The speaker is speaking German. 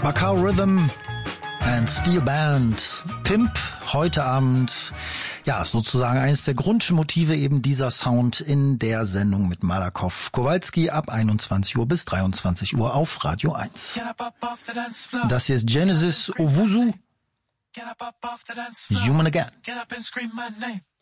Macau Rhythm and Steel Band, Pimp, heute Abend, ja, sozusagen eines der Grundmotive eben dieser Sound in der Sendung mit Malakoff Kowalski ab 21 Uhr bis 23 Uhr auf Radio 1. Das hier ist Genesis Owusu, Human Again. Get up and scream my name.